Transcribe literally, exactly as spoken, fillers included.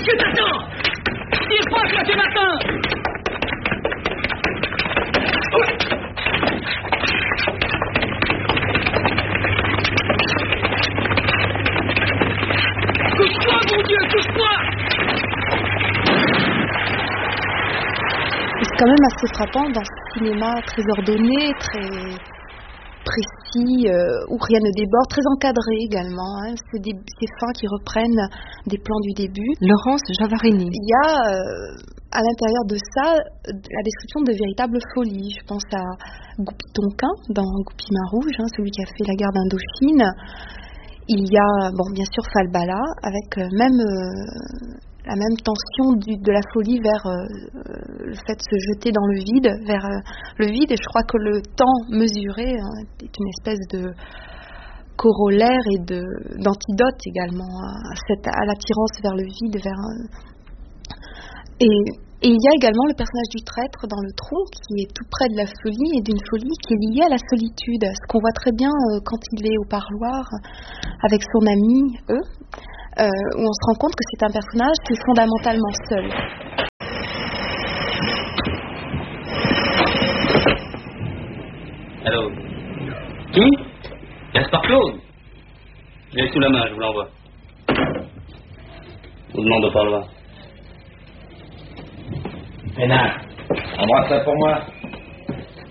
Que t'attends? Tire pas, toi, ce matin! Couche-toi, mon Dieu, couche-toi! C'est quand même assez frappant dans ce cinéma très ordonné, très précis, euh, où rien ne déborde, très encadré également. Hein. C'est des, ces fins qui reprennent des plans du début. Laurence Javarini. Il y a euh, à l'intérieur de ça la description de véritables folies. Je pense à Goupil Tonquin dans Goupil Main Rouge, hein, celui qui a fait la guerre d'Indochine. Il y a, bon, bien sûr, Falbala, avec euh, même euh, la même tension du, de la folie vers euh, le fait de se jeter dans le vide, vers euh, le vide. Et je crois que le temps mesuré hein, est une espèce de corollaire et de, d'antidote également à, cette, à l'attirance vers le vide. Vers, euh, et, et il y a également le personnage du traître dans Le Tronc, qui est tout près de la folie, et d'une folie qui est liée à la solitude. Ce qu'on voit très bien euh, quand il est au parloir avec son ami, eux, euh, où on se rend compte que c'est un personnage qui est fondamentalement seul. Allô? Qui? Gaspard Claude? Je l'ai sous la main, je vous l'envoie. Je vous demande au parloir. Ménard, embrasse-la pour moi.